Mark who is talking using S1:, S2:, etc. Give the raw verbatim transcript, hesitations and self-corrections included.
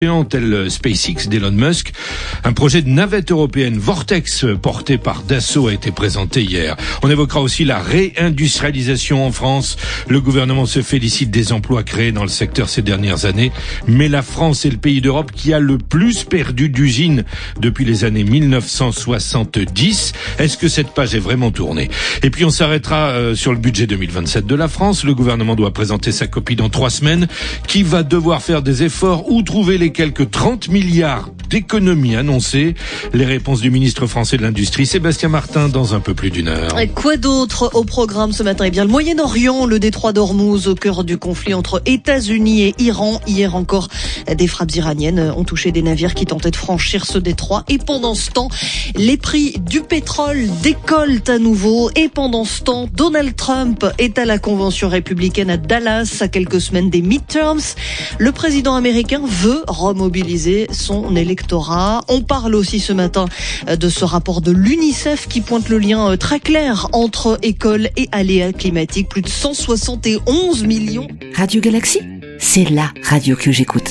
S1: tel SpaceX d'Elon Musk. Un projet de navette européenne Vortex porté par Dassault a été présenté hier. On évoquera aussi la réindustrialisation en France. Le gouvernement se félicite des emplois créés dans le secteur ces dernières années, mais la France est le pays d'Europe qui a le plus perdu d'usines depuis les années mille neuf cent soixante-dix. Est-ce que cette page est vraiment tournée? Et puis on s'arrêtera euh, sur le budget deux mille vingt-sept de la France. Le gouvernement doit présenter sa copie dans trois semaines. Qui va devoir faire des efforts ou trouver les quelques trente milliards d'économies annoncées? Les réponses du ministre français de l'Industrie, Sébastien Martin, dans un peu plus d'une heure.
S2: Et quoi d'autre au programme ce matin? Eh bien, le Moyen-Orient, le détroit d'Ormuz, au cœur du conflit entre États-Unis et Iran. Hier encore, des frappes iraniennes ont touché des navires qui tentaient de franchir ce détroit. Et pendant ce temps, les prix du pétrole décollent à nouveau. Et pendant ce temps, Donald Trump est à la convention républicaine à Dallas, à quelques semaines des midterms. Le président américain veut remobiliser son électorat. On parle aussi ce matin de ce rapport de l'UNICEF qui pointe le lien très clair entre école et aléas climatiques. Plus de cent soixante et onze millions.
S3: Radio Galaxy, c'est la radio que j'écoute.